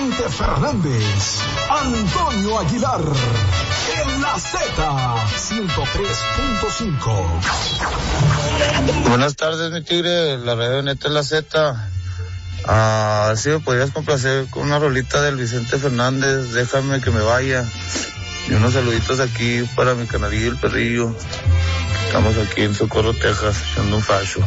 Vicente Fernández, Antonio Aguilar, en la Z103.5. Buenas tardes, mi tigre, la radio neta es la Z. A ver si me podrías complacer con una rolita del Vicente Fernández, déjame que me vaya. Y unos saluditos aquí para mi canalillo El Perrillo. Estamos aquí en Socorro, Texas, echando un facho.